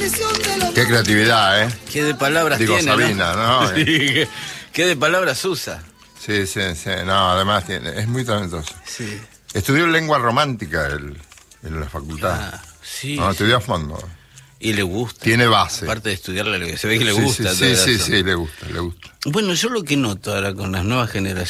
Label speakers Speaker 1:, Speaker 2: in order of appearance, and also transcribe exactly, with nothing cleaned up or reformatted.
Speaker 1: Qué creatividad, ¿eh?
Speaker 2: Qué de palabras
Speaker 1: Digo,
Speaker 2: tiene,
Speaker 1: Sabina, ¿no? ¿no?
Speaker 2: Sí, qué, qué de palabras usa.
Speaker 1: Sí, sí, sí. No, además tiene, es muy talentoso.
Speaker 2: Sí.
Speaker 1: Estudió lengua romántica él, en la facultad.
Speaker 2: Ah, sí.
Speaker 1: No,
Speaker 2: sí.
Speaker 1: estudió a fondo.
Speaker 2: Y le gusta.
Speaker 1: Tiene base.
Speaker 2: Aparte de estudiarle, se ve que le
Speaker 1: sí,
Speaker 2: gusta.
Speaker 1: Sí, sí, sí, sí, le gusta, le gusta.
Speaker 2: Bueno, yo lo que noto ahora con las nuevas generaciones,